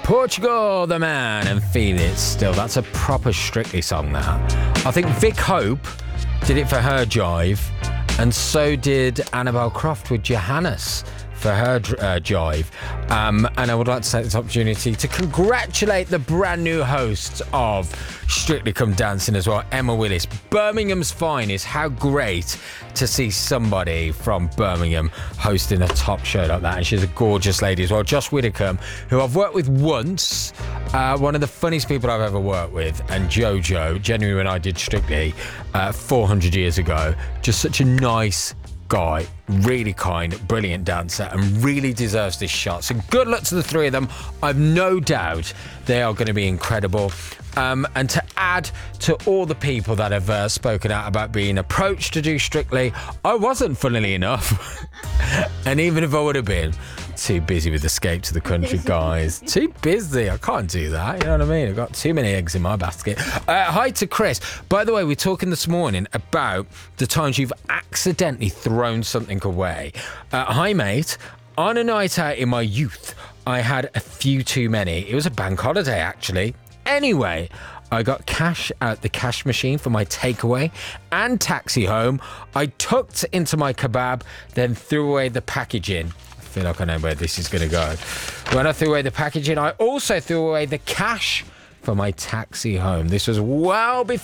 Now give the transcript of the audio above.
Portugal, the man, and Feel It Still. That's a proper Strictly song, that. I think Vic Hope did it for her Jive, and so did Annabelle Croft with Johannes for her Jive. And I would like to take this opportunity to congratulate the brand new hosts of Strictly Come Dancing as well, Emma Willis, Birmingham's finest. How great to see somebody from Birmingham hosting a top show like that. And she's a gorgeous lady as well. Josh Widdicombe, who I've worked with once, one of the funniest people I've ever worked with, and Jojo, genuinely, when I did Strictly 400 years ago, just such a nice guy, really kind, brilliant dancer, and really deserves this shot. So good luck to the three of them. I've no doubt they are going to be incredible. And to add to all the people that have spoken out about being approached to do Strictly, I wasn't, funnily enough. And even if I would have been, too busy with Escape to the Country, guys. Too busy. I can't do that. You know what I mean? I've got too many eggs in my basket. Hi to Chris. By the way, we're talking this morning about the times you've accidentally thrown something away. Hi, mate. On a night out in my youth, I had a few too many. It was a bank holiday, actually. Anyway, I got cash out the cash machine for my takeaway and taxi home. I tucked into my kebab, then threw away the packaging. I feel like I know where this is going to go. When I threw away the packaging, I also threw away the cash for my taxi home. This was well before